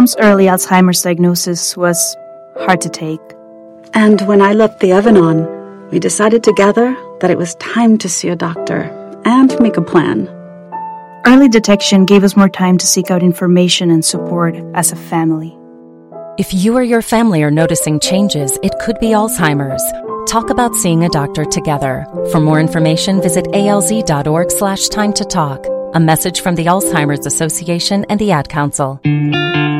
mom's early Alzheimer's diagnosis was hard to take. And when I left the Evanon, we decided together that it was time to see a doctor and make a plan. Early detection gave us more time to seek out information and support as a family. If you or your family are noticing changes, it could be Alzheimer's. Talk about seeing a doctor together. For more information, visit alz.org/time to talk. A message from the Alzheimer's Association and the Ad Council.